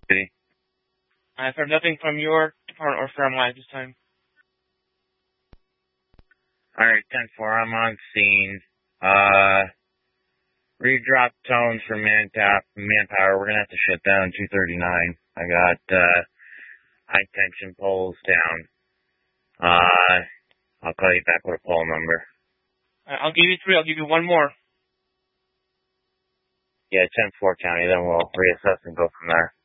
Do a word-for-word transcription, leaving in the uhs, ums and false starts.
City. I've heard nothing from your department or from my at this time. Alright, ten four, I'm on scene. Uh, redrop tones for man-tap, manpower. We're gonna have to shut down two thirty-nine. I got, uh, high tension poles down. Uh, I'll call you back with a pole number. I'll give you three. I'll give you one more. Yeah, ten four County, then we'll reassess and go from there.